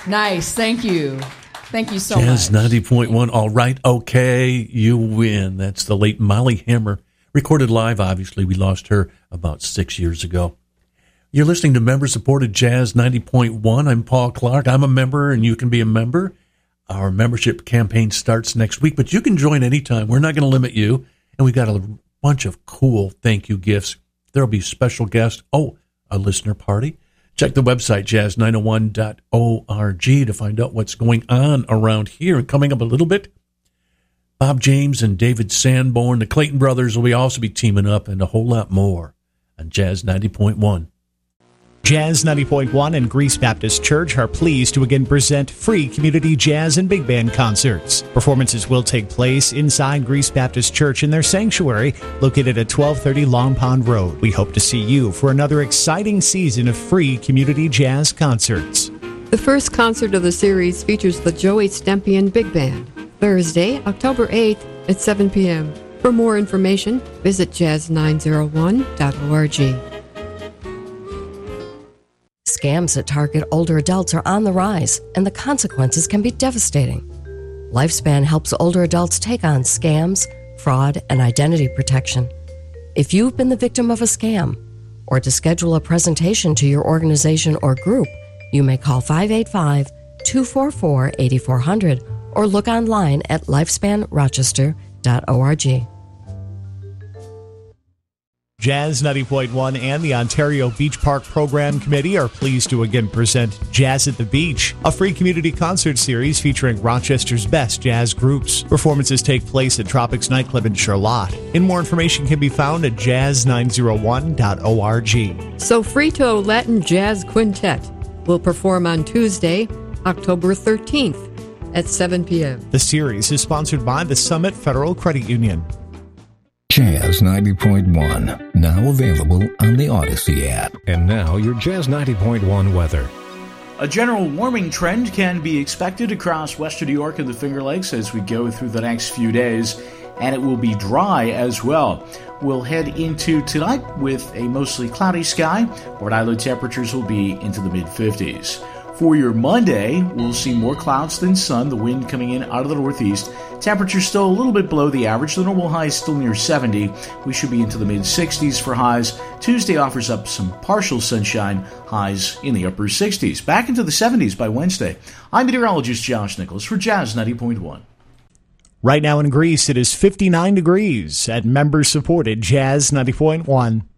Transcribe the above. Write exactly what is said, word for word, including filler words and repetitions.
Nice. Thank you. Thank you so Jazz much. ninety point one. All right. Okay. You win. That's the late Molly Hammer. Recorded live, obviously. We lost her about six years ago. You're listening to member-supported Jazz ninety point one. I'm Paul Clark. I'm a member, and you can be a member. Our membership campaign starts next week, but you can join anytime. We're not going to limit you. And we've got a bunch of cool thank you gifts. There'll be special guests. Oh, a listener party. Check the website, jazz nine oh one dot org, to find out what's going on around here. And coming up a little bit, Bob James and David Sanborn, the Clayton brothers, will be also be teaming up, and a whole lot more on Jazz ninety point one. Jazz ninety point one and Greece Baptist Church are pleased to again present free community jazz and big band concerts. Performances will take place inside Greece Baptist Church in their sanctuary located at twelve thirty Long Pond Road. We hope to see you for another exciting season of free community jazz concerts. The first concert of the series features the Joey Stempian Big Band, Thursday, October eighth at seven p.m. For more information, visit jazz nine oh one dot org. Scams that target older adults are on the rise, and the consequences can be devastating. Lifespan helps older adults take on scams, fraud, and identity protection. If you've been the victim of a scam, or to schedule a presentation to your organization or group, you may call five eight five, two four four, eight four zero zero or look online at lifespan rochester dot org. Jazz ninety point one and the Ontario Beach Park Program Committee are pleased to again present Jazz at the Beach, a free community concert series featuring Rochester's best jazz groups. Performances take place at Tropics Nightclub in Charlotte. And more information can be found at jazz nine oh one dot org. Sofrito Latin Jazz Quintet will perform on Tuesday, October thirteenth at seven p.m. The series is sponsored by the Summit Federal Credit Union. Jazz ninety point one, now available on the Odyssey app. And now your Jazz ninety point one weather. A general warming trend can be expected across western New York and the Finger Lakes as we go through the next few days, and it will be dry as well. We'll head into tonight with a mostly cloudy sky. Port Island temperatures will be into the mid-fifties. For your Monday, we'll see more clouds than sun, the wind coming in out of the northeast. Temperatures still a little bit below the average. The normal high is still near seventy. We should be into the mid-sixties for highs. Tuesday offers up some partial sunshine, highs in the upper sixties. Back into the seventies by Wednesday. I'm meteorologist Josh Nichols for Jazz ninety point one. Right now in Greece, it is fifty-nine degrees at member-supported Jazz ninety point one.